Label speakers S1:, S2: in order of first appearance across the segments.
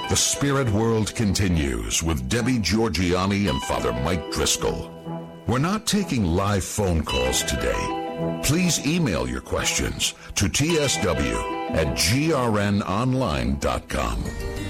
S1: The Spirit World continues with Debbie Georgianni and Father Mike Driscoll. We're not taking live phone calls today. Please email your questions to tsw@grnonline.com.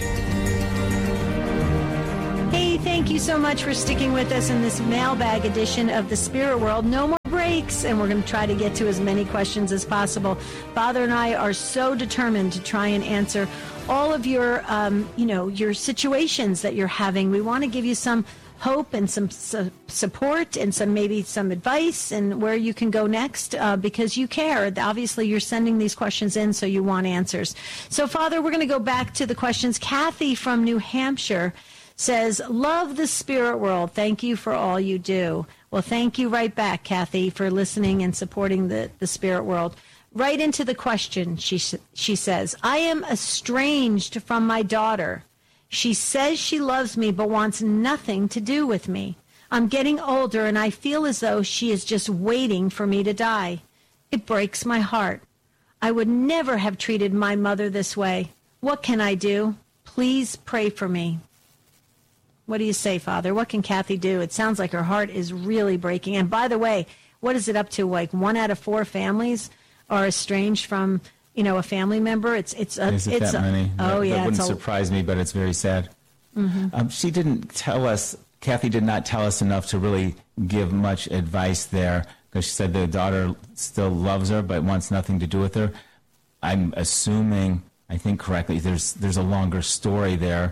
S2: Hey, thank you so much for sticking with us in this mailbag edition of the Spirit World. No more breaks, and we're going to try to get to as many questions as possible. Father and I are so determined to try and answer all of your, your situations that you're having. We want to give you some hope and some support and maybe some advice and where you can go next because you care. Obviously, you're sending these questions in, so you want answers. So, Father, we're going to go back to the questions. Kathy from New Hampshire says, love the Spirit World. Thank you for all you do. Well, thank you right back, Kathy, for listening and supporting the Spirit World. Right into the question, she says, I am estranged from my daughter. She says she loves me but wants nothing to do with me. I'm getting older and I feel as though she is just waiting for me to die. It breaks my heart. I would never have treated my mother this way. What can I do? Please pray for me. What do you say, Father? What can Kathy do? It sounds like her heart is really breaking. And by the way, what is it up to? Like 1 out of 4 families are estranged from, a family member. It's
S3: that many?
S2: Oh, yeah.
S3: That wouldn't surprise me, but it's very sad.
S2: Mm-hmm.
S3: She didn't tell us, Kathy did not tell us enough to really give much advice there, because she said the daughter still loves her but wants nothing to do with her. I'm assuming, I think correctly, there's a longer story there.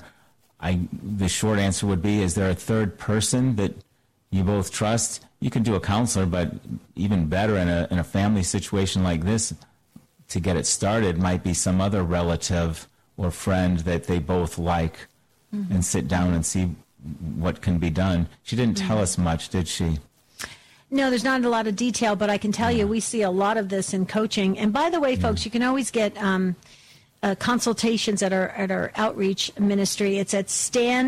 S3: The short answer would be, is there a third person that you both trust? You can do a counselor, but even better in a family situation like this, to get it started, might be some other relative or friend that they both like, and sit down and see what can be done. She didn't tell us much, did she?
S2: No, there's not a lot of detail, but I can tell you we see a lot of this in coaching. And by the way, folks, you can always get consultations at our outreach ministry. It's at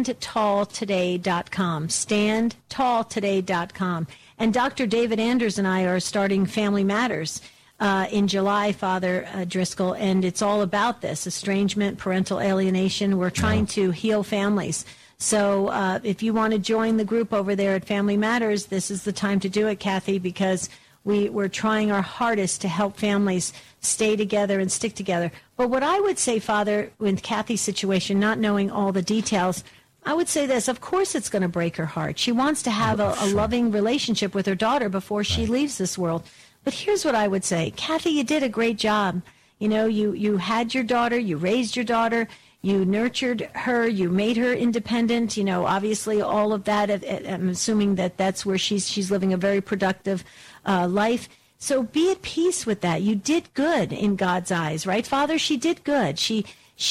S2: standtalltoday.com, standtalltoday.com. And Dr. David Anders and I are starting Family Matters in July, Father Driscoll, and it's all about this, estrangement, parental alienation. We're trying to heal families. So if you want to join the group over there at Family Matters, this is the time to do it, Kathy, because we're trying our hardest to help families stay together and stick together. But what I would say, Father, with Kathy's situation, not knowing all the details, I would say this. Of course it's going to break her heart. She wants to have a loving relationship with her daughter before she leaves this world. But here's what I would say. Kathy, you did a great job. You had your daughter, you raised your daughter, you nurtured her, you made her independent. Obviously all of that, I'm assuming that's where she's living a very productive life. So be at peace with that. You did good in God's eyes, right, Father? She did good. She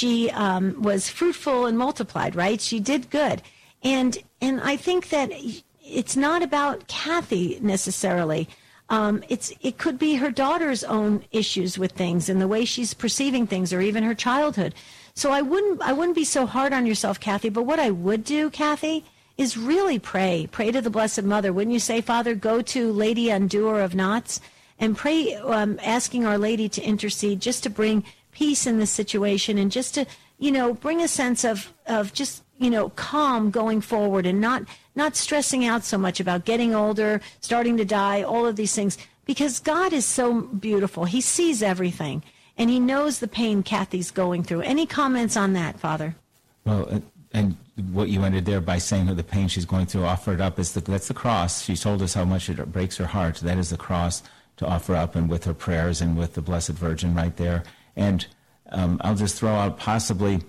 S2: was fruitful and multiplied, right? She did good. And I think that it's not about Kathy necessarily. It could be her daughter's own issues with things and the way she's perceiving things, or even her childhood. So I wouldn't be so hard on yourself, Kathy. But what I would do, Kathy, is really pray to the Blessed Mother. Wouldn't you say, Father, go to Lady Undoer of Knots and pray, asking Our Lady to intercede, just to bring peace in this situation, and just to, bring a sense of just, calm going forward, and not stressing out so much about getting older, starting to die, all of these things, because God is so beautiful. He sees everything, and he knows the pain Kathy's going through. Any comments on that, Father?
S3: Well, and what you ended there by saying that the pain she's going through, offer it up, that's the cross. She told us how much it breaks her heart. That is the cross to offer up, and with her prayers and with the Blessed Virgin right there. And I'll just throw out possibly,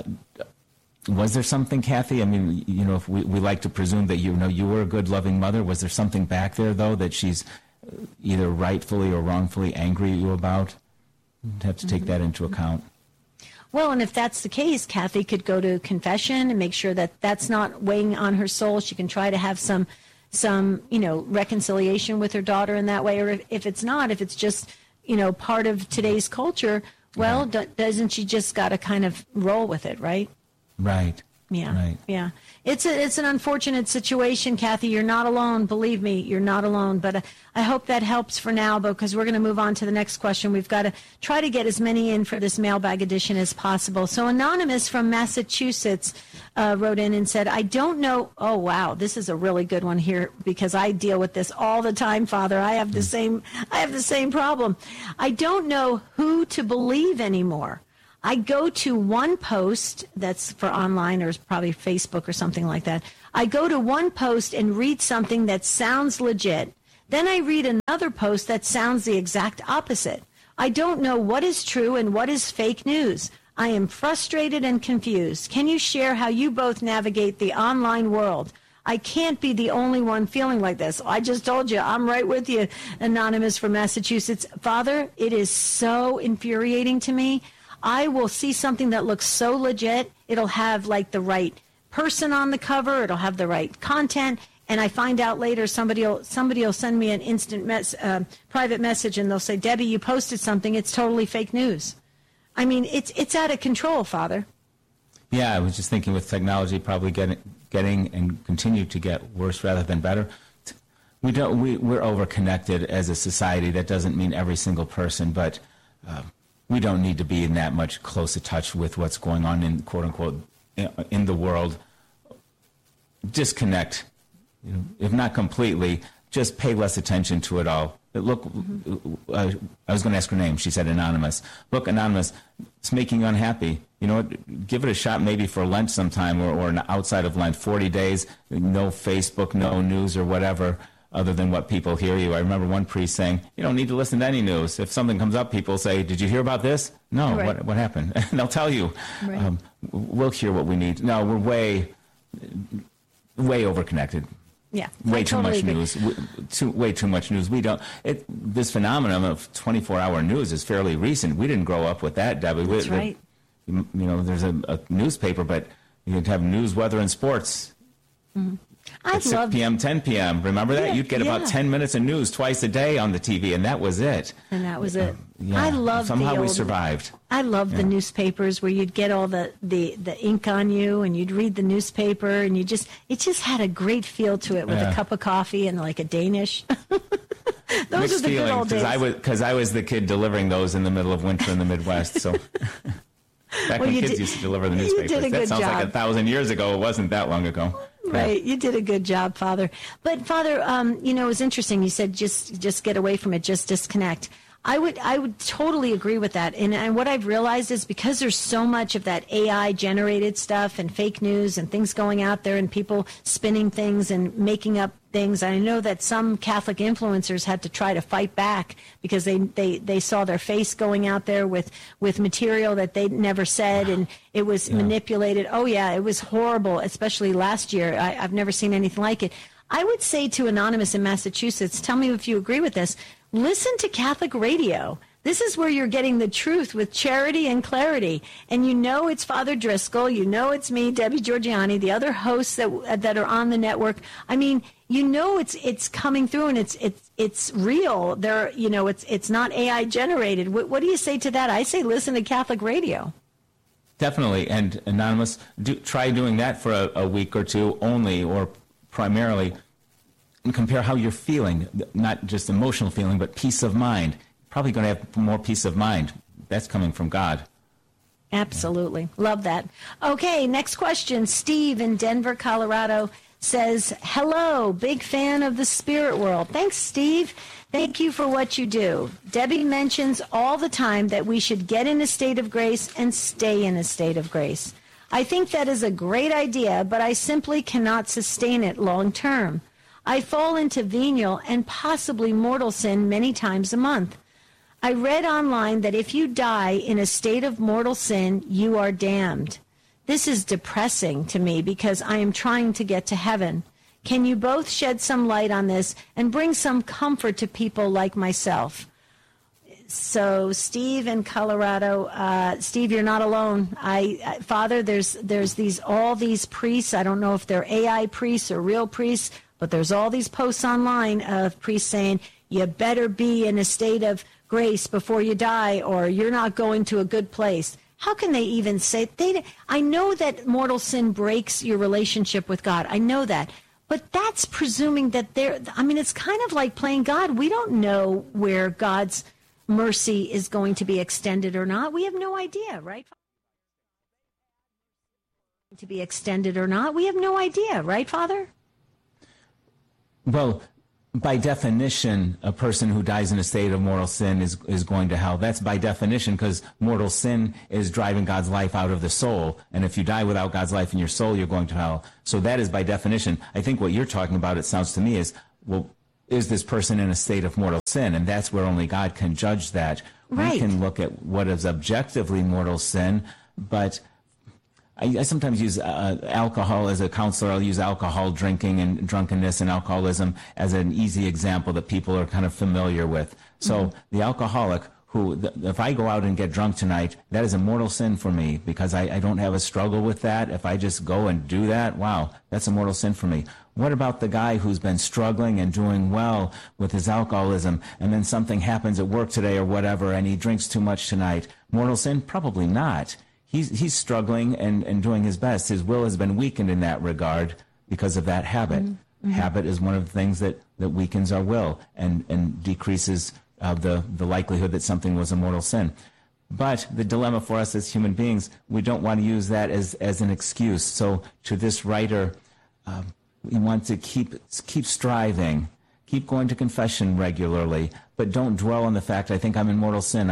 S3: was there something, Kathy? I mean, if we like to presume that you were a good, loving mother. Was there something back there, though, that she's either rightfully or wrongfully angry at you about? You'd have to take that into account.
S2: Well, and if that's the case, Kathy could go to confession and make sure that that's not weighing on her soul. She can try to have some reconciliation with her daughter in that way. Or if it's not, if it's just, part of today's culture, well, doesn't she just got to kind of roll with it, right?
S3: Right.
S2: Yeah.
S3: Right.
S2: Yeah. It's an unfortunate situation, Kathy. You're not alone. Believe me, you're not alone. But I hope that helps for now, because we're going to move on to the next question. We've got to try to get as many in for this mailbag edition as possible. So Anonymous from Massachusetts wrote in and said, I don't know. Oh, wow. This is a really good one here, because I deal with this all the time, Father. I have the same problem. I don't know who to believe anymore. I go to one post that's for online, or probably Facebook or something like that. I go to one post and read something that sounds legit. Then I read another post that sounds the exact opposite. I don't know what is true and what is fake news. I am frustrated and confused. Can you share how you both navigate the online world? I can't be the only one feeling like this. I just told you, I'm right with you, Anonymous from Massachusetts. Father, it is so infuriating to me. I will see something that looks so legit. It'll have like the right person on the cover. It'll have the right content. And I find out later somebody will send me an instant private message, and they'll say, Debbie, you posted something. It's totally fake news. I mean, it's out of control, Father.
S3: Yeah, I was just thinking with technology probably getting and continue to get worse rather than better. We're over-connected as a society. That doesn't mean every single person, but we don't need to be in that much close touch with what's going on in, quote unquote, in the world. Disconnect, if not completely, just pay less attention to it all. Look, I was going to ask her name. She said Anonymous. Look, Anonymous, it's making you unhappy. You know what? Give it a shot maybe for Lent sometime, or outside of Lent, 40 days, no Facebook, no news or whatever, other than what people hear you. I remember one priest saying, you don't need to listen to any news. If something comes up, people say, did you hear about this? No, right. What happened? And they'll tell you. Right. We'll hear what we need. No, we're way over-connected.
S2: Yeah,
S3: way too much news. Way too much news. This phenomenon of 24-hour news is fairly recent. We didn't grow up with that, Debbie.
S2: That's right.
S3: There's a newspaper, but you could have news, weather, and sports.
S2: Mm-hmm.
S3: At 6 p.m., 10 p.m. Remember that? You'd get about 10 minutes of news twice a day on the TV, and that was it.
S2: I love
S3: somehow we survived.
S2: I love the newspapers where you'd get all the ink on you, and you'd read the newspaper, and it just had a great feel to it with a cup of coffee and like a Danish. Those are the good old days.
S3: Because I was the kid delivering those in the middle of winter in the Midwest, so... Back when kids used to deliver the newspapers. That sounds like 1,000 years ago. It wasn't that long ago.
S2: Right. You did a good job, Father. But, Father, it was interesting. You said just get away from it, just disconnect. I would totally agree with that. And what I've realized is because there's so much of that AI-generated stuff and fake news and things going out there and people spinning things and making up things. I know that some Catholic influencers had to try to fight back because they saw their face going out there with material that they never said, and it was manipulated. Oh, yeah, it was horrible, especially last year. I've never seen anything like it. I would say to Anonymous in Massachusetts, tell me if you agree with this, listen to Catholic radio. This is where you're getting the truth with charity and clarity. And it's Father Driscoll. It's me, Debbie Georgianni, the other hosts that are on the network. I mean, it's coming through, and it's real. It's not AI generated. What do you say to that? I say listen to Catholic radio.
S3: Definitely. And Anonymous, try doing that for a week or two only, or primarily, and compare how you're feeling, not just emotional feeling, but peace of mind. Probably going to have more peace of mind. That's coming from God.
S2: Absolutely. Love that. Okay, next question. Steve in Denver, Colorado says, hello, big fan of the spirit world. Thanks, Steve. Thank you for what you do. Debbie mentions all the time that we should get in a state of grace and stay in a state of grace. I think that is a great idea, but I simply cannot sustain it long term. I fall into venial and possibly mortal sin many times a month. I read online that if you die in a state of mortal sin, you are damned. This is depressing to me because I am trying to get to heaven. Can you both shed some light on this and bring some comfort to people like myself? So, Steve in Colorado, Steve, you're not alone. Father, there's all these priests. I don't know if they're AI priests or real priests, but there's all these posts online of priests saying, you better be in a state of grace before you die, or you're not going to a good place. How can they even say I know that mortal sin breaks your relationship with God. I know that. But that's presuming that it's kind of like playing God. We don't know where God's mercy is going to be extended or not. We have no idea, right? To be extended or not. We have no idea, right, Father?
S3: Well, by definition, a person who dies in a state of mortal sin is going to hell. That's by definition, because mortal sin is driving God's life out of the soul. And if you die without God's life in your soul, you're going to hell. So that is by definition. I think what you're talking about, it sounds to me, is, well, is this person in a state of mortal sin? And that's where only God can judge that.
S2: Right.
S3: We can look at what is objectively mortal sin, but I sometimes use alcohol as a counselor. I'll use alcohol drinking and drunkenness and alcoholism as an easy example that people are kind of familiar with. So the alcoholic if I go out and get drunk tonight, that is a mortal sin for me, because I don't have a struggle with that. If I just go and do that, wow, that's a mortal sin for me. What about the guy who's been struggling and doing well with his alcoholism, and then something happens at work today or whatever, and he drinks too much tonight? Mortal sin? Probably not. He's struggling and doing his best. His will has been weakened in that regard because of that habit. Mm-hmm. Habit is one of the things that weakens our will and decreases the likelihood that something was a mortal sin. But the dilemma for us as human beings, we don't want to use that as an excuse. So to this writer, we want to keep striving, keep going to confession regularly, but don't dwell on the fact, I think I'm in mortal sin.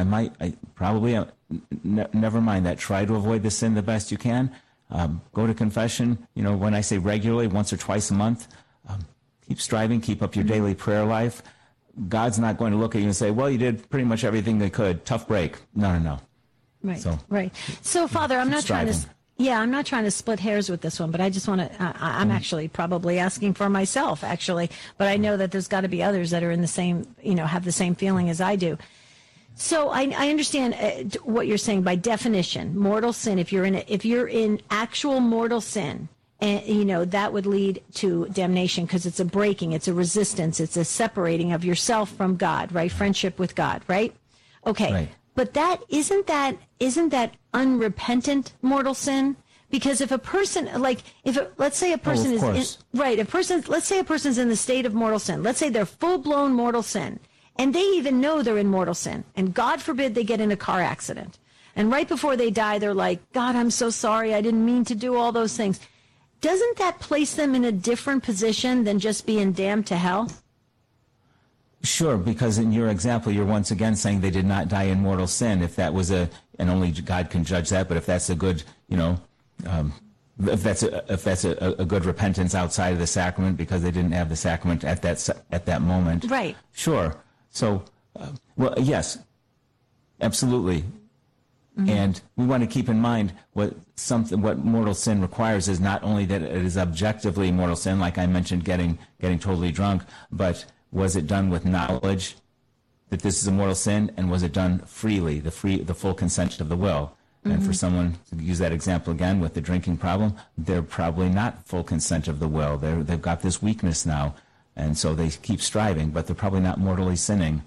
S3: Never mind that. Try to avoid the sin the best you can. Go to confession, when I say regularly, once or twice a month. Keep striving, keep up your daily prayer life. God's not going to look at you and say, well, you did pretty much everything they could. Tough break. No.
S2: Right. Right. So, Father, I'm not trying to split hairs with this one, but I just want to, I'm actually probably asking for myself, actually, but I know that there's got to be others that are in the same, have the same feeling as I do. So I understand what you're saying. By definition, mortal sin, if you're in actual mortal sin, and that would lead to damnation, because it's a breaking, it's a resistance, it's a separating of yourself from God, right? Friendship with God, right? Okay. Right. But isn't that unrepentant mortal sin? Because if a person, let's say a person let's say a person's in the state of mortal sin. Let's say they're full-blown mortal sin, and they even know they're in mortal sin, and God forbid they get in a car accident. And right before they die, they're like, God, I'm so sorry. I didn't mean to do all those things. Doesn't that place them in a different position than just being damned to hell?
S3: Sure, because in your example, you're once again saying they did not die in mortal sin. If that was and only God can judge that, but if that's a good, if that's a good repentance outside of the sacrament because they didn't have the sacrament at that moment.
S2: Right. Sure.
S3: So, yes, absolutely. Mm-hmm. And we want to keep in mind what mortal sin requires is not only that it is objectively mortal sin, like I mentioned, getting totally drunk, but was it done with knowledge that this is a mortal sin, and was it done freely, the full consent of the will? Mm-hmm. And for someone to use that example again with the drinking problem, they're probably not full consent of the will. They've got this weakness now, and so they keep striving, but they're probably not mortally sinning.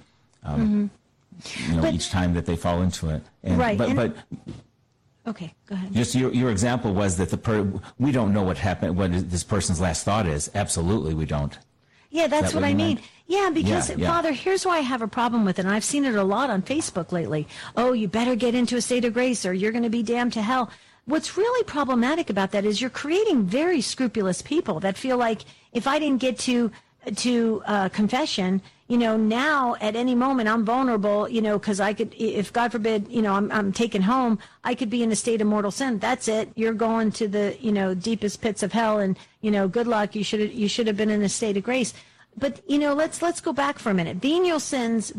S3: Each time that they fall into it.
S2: Right. But okay, go ahead.
S3: Just your example was that we don't know what happened, what this person's last thought is. Absolutely, we don't.
S2: Yeah, that's what I mean. Yeah, because, Father, here's why I have a problem with it, and I've seen it a lot on Facebook lately. Oh, you better get into a state of grace or you're going to be damned to hell. What's really problematic about that is you're creating very scrupulous people that feel like if I didn't get to confession, now at any moment I'm vulnerable, because I could, if God forbid, I'm taken home, I could be in a state of mortal sin. That's it. You're going to the, deepest pits of hell, and, good luck. You should have been in a state of grace. But, let's go back for a minute. Venial sins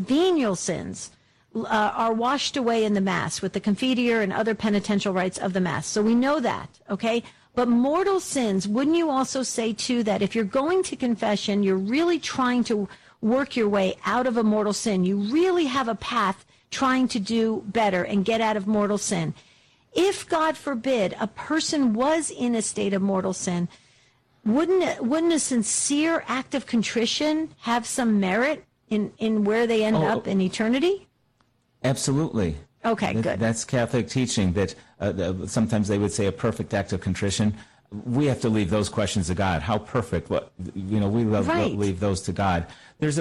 S2: are washed away in the Mass with the Confiteor and other penitential rites of the Mass. So we know that, okay? But mortal sins, wouldn't you also say, too, that if you're going to confession, you're really trying to work your way out of a mortal sin. You really have a path trying to do better and get out of mortal sin. If, God forbid, a person was in a state of mortal sin, wouldn't a sincere act of contrition have some merit in where they end up in eternity?
S3: Absolutely.
S2: Okay, good.
S3: That's Catholic teaching, that sometimes they would say a perfect act of contrition. We have to leave those questions to God. How perfect? We leave those to God. There's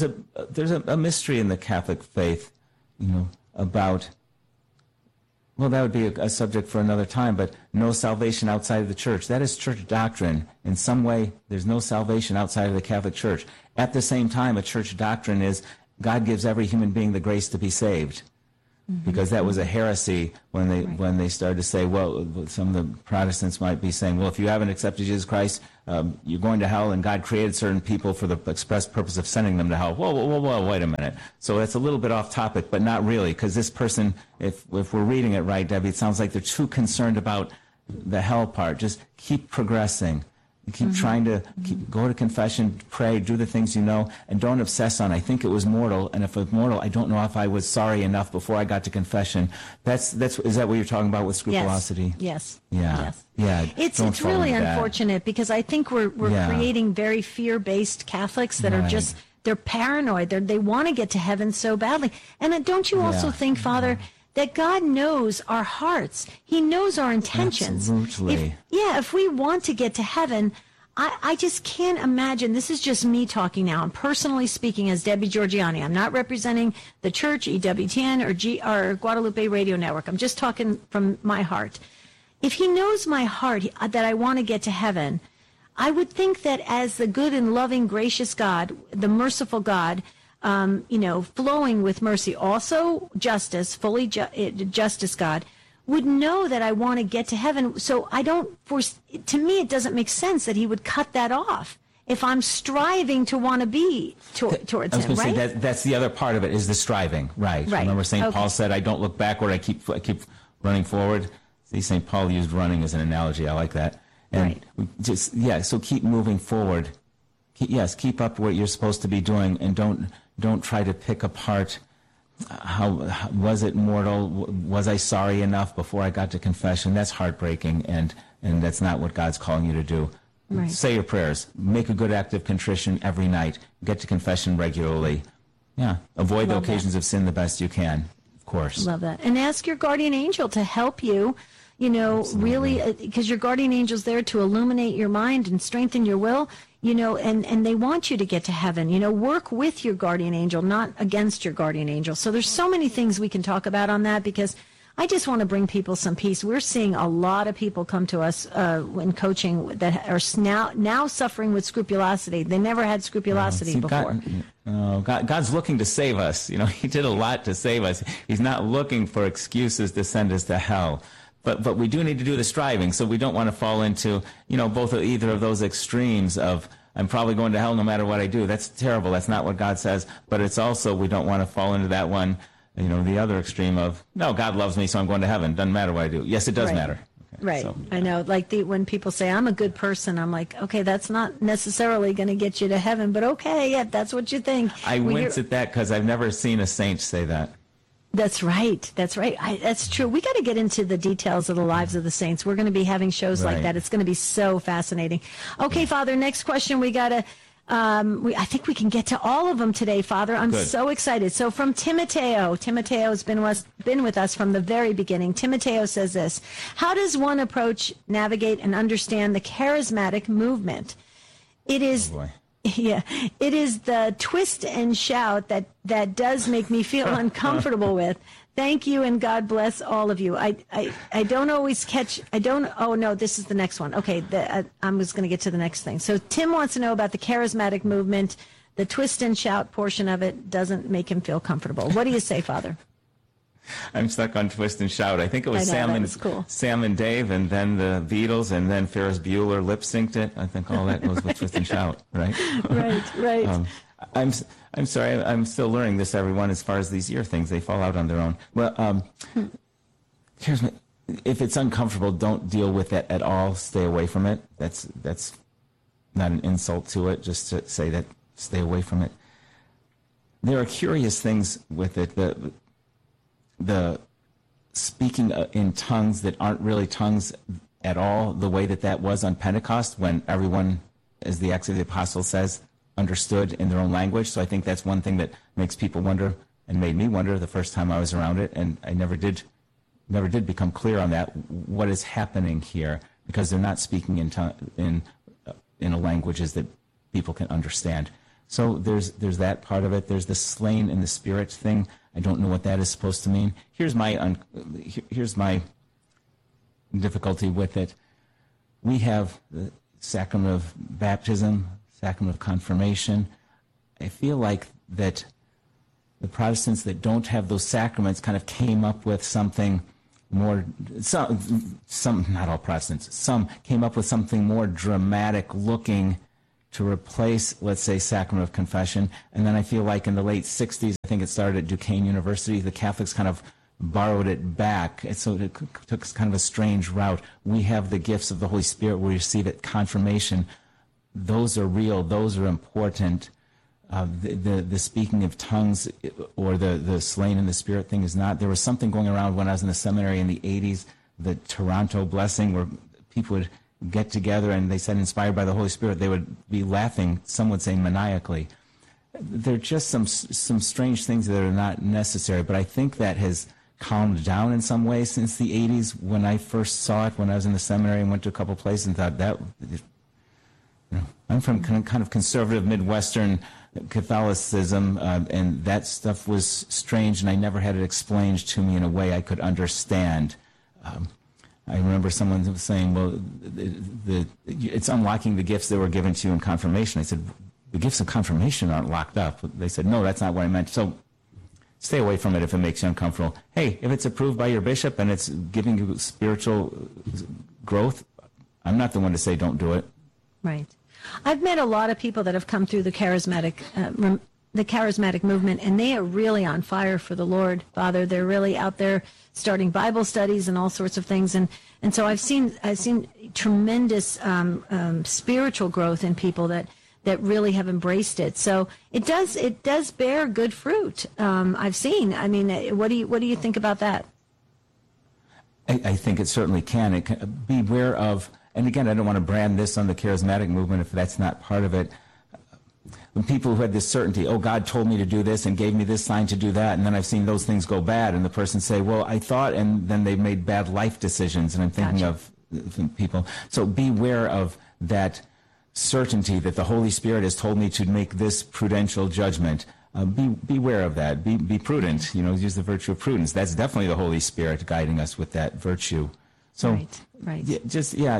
S3: a mystery in the Catholic faith, about. Well, that would be a subject for another time, but no salvation outside of the church. That is church doctrine. In some way, there's no salvation outside of the Catholic Church. At the same time, a church doctrine is God gives every human being the grace to be saved. Because that was a heresy when they started to say, well, some of the Protestants might be saying, well, if you haven't accepted Jesus Christ, you're going to hell, and God created certain people for the express purpose of sending them to hell. Whoa, wait a minute. So that's a little bit off topic, but not really, because this person, if we're reading it right, Debbie, it sounds like they're too concerned about the hell part. Just keep progressing. Keep trying to go to confession, pray, do the things you know, and don't obsess on, I think it was mortal, and if it was mortal, I don't know if I was sorry enough before I got to confession. Is that what you're talking about with scrupulosity?
S2: Yes.
S3: Yeah.
S2: Yes.
S3: Yeah.
S2: It's really unfortunate because I think we're creating very fear-based Catholics that are just, they're paranoid. They want to get to heaven so badly. And don't you also think, Father, that God knows our hearts. He knows our intentions.
S3: Absolutely.
S2: If we want to get to heaven, I just can't imagine. This is just me talking now. I'm personally speaking as Debbie Georgianni. I'm not representing the church, EWTN, or Guadalupe Radio Network. I'm just talking from my heart. If he knows my heart, that I want to get to heaven, I would think that as the good and loving, gracious God, the merciful God, flowing with mercy, also justice, fully justice God, would know that I want to get to heaven. So to me, it doesn't make sense that he would cut that off if I'm striving to want to be towards him, right?
S3: I was going to say, that's the other part of it, is the striving, right? Remember St. Paul said, I don't look backward, I keep running forward. See, St. Paul used running as an analogy. I like that. And so keep moving forward. Keep up what you're supposed to be doing, and don't try to pick apart how was it mortal, was I sorry enough before I got to confession. That's heartbreaking, and that's not what God's calling you to do. Right. Say your prayers, make a good act of contrition every night, get to confession regularly. Avoid the occasions of sin the best you can, of course.
S2: Love that. And ask your guardian angel to help you, really, because your guardian angel's there to illuminate your mind and strengthen your will. And they want you to get to heaven. Work with your guardian angel, not against your guardian angel. So there's so many things we can talk about on that, because I just want to bring people some peace. We're seeing a lot of people come to us when coaching that are now suffering with scrupulosity. They never had scrupulosity before.
S3: God's looking to save us. He did a lot to save us. He's not looking for excuses to send us to hell. But we do need to do the striving, so we don't want to fall into, either of those extremes of, I'm probably going to hell no matter what I do. That's terrible. That's not what God says. But it's also, we don't want to fall into that one, the other extreme of, no, God loves me, so I'm going to heaven. Doesn't matter what I do. Yes, it does matter. Okay,
S2: right. So. I know. Like when people say, I'm a good person, I'm like, okay, that's not necessarily going to get you to heaven, but okay, if that's what you think.
S3: I wince at that because I've never seen a saint say that.
S2: That's right. That's true. We got to get into the details of the lives of the saints. We're going to be having shows like that. It's going to be so fascinating. Okay, Father, next question. We got to, I think we can get to all of them today, Father. I'm so excited. So from Timoteo has been with us from the very beginning. Timoteo says this: how does one approach, navigate, and understand the charismatic movement? It is... Oh boy. Yeah, it is the twist and shout that does make me feel uncomfortable with. Thank you, and God bless all of you. I don't always catch. Oh no, this is the next one. Okay, I was going to get to the next thing. So Tim wants to know about the charismatic movement. The twist and shout portion of it doesn't make him feel comfortable. What do you say, Father?
S3: I'm stuck on twist and shout. I think it was Sam and Dave, and then the Beatles, and then Ferris Bueller lip synced it. I think all that was with twist and shout, right?
S2: Right.
S3: I'm sorry. I'm still learning this, everyone. As far as these ear things, they fall out on their own. Well, if it's uncomfortable, don't deal with it at all. Stay away from it. That's not an insult to it. Just to say that, stay away from it. There are curious things with it. The speaking in tongues that aren't really tongues at all, the way that was on Pentecost, when everyone, as the Acts of the Apostles says, understood in their own language. So I think that's one thing that makes people wonder, and made me wonder the first time I was around it, and I never did become clear on that, what is happening here, because they're not speaking in a languages that people can understand. So there's that part of it. There's the slain in the spirit thing. I don't know what that is supposed to mean. Here's my difficulty with it. We have the sacrament of baptism, sacrament of confirmation. I feel like that the Protestants that don't have those sacraments kind of came up with something more, some not all Protestants, some came up with something more dramatic looking to replace, let's say, sacrament of confession. And then I feel like in the late 60s, I think it started at Duquesne University, the Catholics kind of borrowed it back. And so it took kind of a strange route. We have the gifts of the Holy Spirit. We receive it, confirmation. Those are real. Those are important. The speaking of tongues or the slain in the spirit thing is not. There was something going around when I was in the seminary in the 80s, the Toronto blessing, where people would get together and they said, inspired by the Holy Spirit, they would be laughing, some would say maniacally. There are just some strange things that are not necessary, but I think that has calmed down in some ways since the 80s when I first saw it, when I was in the seminary and went to a couple places and thought that, I'm from kind of conservative Midwestern Catholicism, and that stuff was strange, and I never had it explained to me in a way I could understand. I remember someone saying, well, it's unlocking the gifts that were given to you in confirmation. I said, the gifts of confirmation aren't locked up. They said, no, that's not what I meant. So stay away from it if it makes you uncomfortable. Hey, if it's approved by your bishop and it's giving you spiritual growth, I'm not the one to say don't do it.
S2: Right. I've met a lot of people that have come through the charismatic movement, and they are really on fire for the Lord, Father. They're really out there starting Bible studies and all sorts of things, and so I've seen tremendous spiritual growth in people that really have embraced it. So it does bear good fruit. I've seen. I mean, what do you think about that?
S3: I think it certainly can. It can. Beware of. And again, I don't want to brand this on the charismatic movement if that's not part of it. When people who had this certainty, oh, God told me to do this and gave me this sign to do that, and then I've seen those things go bad, and the person say, well, I thought, and then they made bad life decisions, and I'm thinking of people. So beware of that certainty that the Holy Spirit has told me to make this prudential judgment. Beware of that. Be prudent. Use the virtue of prudence. That's definitely the Holy Spirit guiding us with that virtue. So,
S2: right.
S3: Yeah.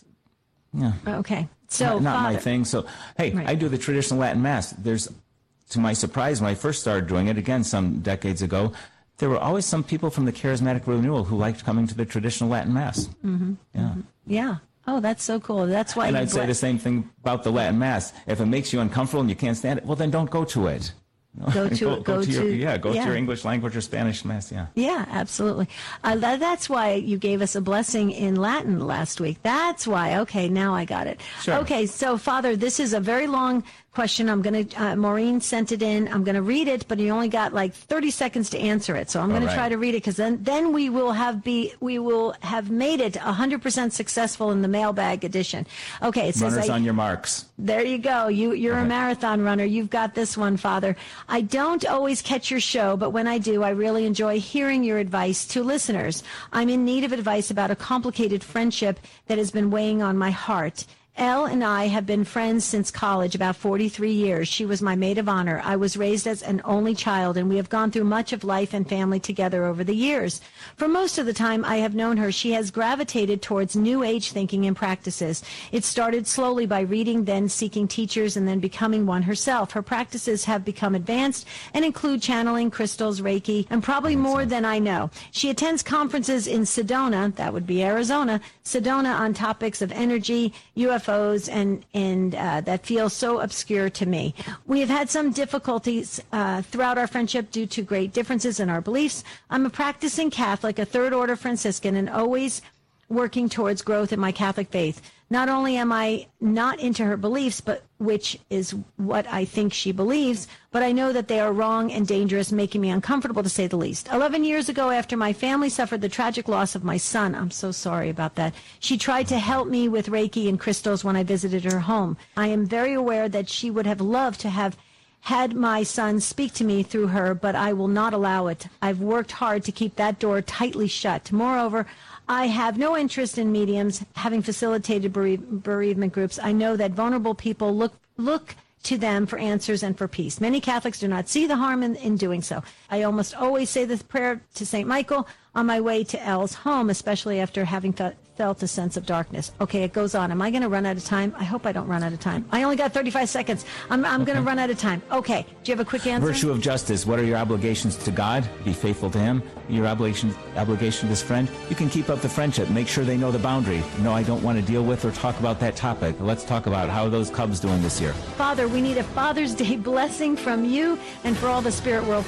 S2: Okay. So,
S3: not my thing. So, hey, right. I do the traditional Latin Mass. To my surprise, when I first started doing it, again, some decades ago, there were always some people from the Charismatic Renewal who liked coming to the traditional Latin Mass.
S2: Mm-hmm. Yeah. Mm-hmm. Yeah. Oh, that's so cool. That's why.
S3: And I'd say the same thing about the Latin Mass. If it makes you uncomfortable and you can't stand it, well, then don't go to it.
S2: Go to
S3: your English language or Spanish Mass,
S2: Yeah, absolutely. That's why you gave us a blessing in Latin last week. That's why. Okay, now I got it.
S3: Sure.
S2: Okay, so Father, this is a very long question. I'm going to, Maureen sent it in. I'm going to read it, but you only got like 30 seconds to answer it. So I'm going to try to read it, because then we will have made it 100% successful in the mailbag edition. Okay. It says,
S3: runners on your marks.
S2: There you go. You're a marathon runner. You've got this one, Father. I don't always catch your show, but when I do, I really enjoy hearing your advice to listeners. I'm in need of advice about a complicated friendship that has been weighing on my heart. Elle and I have been friends since college, about 43 years. She was my maid of honor. I was raised as an only child, and we have gone through much of life and family together over the years. For most of the time I have known her, she has gravitated towards New Age thinking and practices. It started slowly by reading, then seeking teachers, and then becoming one herself. Her practices have become advanced and include channeling, crystals, Reiki, and probably more than I know. She attends conferences in Sedona, that would be Arizona, Sedona, on topics of energy, UFOs, and that feels so obscure to me. We have had some difficulties throughout our friendship due to great differences in our beliefs. I'm a practicing Catholic, a third order Franciscan, and always working towards growth in my Catholic faith. Not only am I not into her beliefs, but which is what I think she believes, but I know that they are wrong and dangerous, making me uncomfortable to say the least. 11 years ago, after my family suffered the tragic loss of my son, I'm so sorry about that, she tried to help me with Reiki and crystals when I visited her home. I am very aware that she would have loved to have had my son speak to me through her, but I will not allow it. I've worked hard to keep that door tightly shut. Moreover, I have no interest in mediums, having facilitated bereavement groups. I know that vulnerable people look to them for answers and for peace. Many Catholics do not see the harm in doing so. I almost always say this prayer to St. Michael on my way to Elle's home, especially after having felt a sense of darkness. Okay, it goes on. Am I going to run out of time? I hope I don't run out of time. I only got 35 seconds. I'm going to run out of time. Okay, do you have a quick answer?
S3: Virtue of justice. What are your obligations to God? Be faithful to Him. Your obligation to this friend. You can keep up the friendship. Make sure they know the boundary. No, I don't want to deal with or talk about that topic. Let's talk about how are those Cubs doing this year.
S2: Father, we need a Father's Day blessing from you and for all the spirit world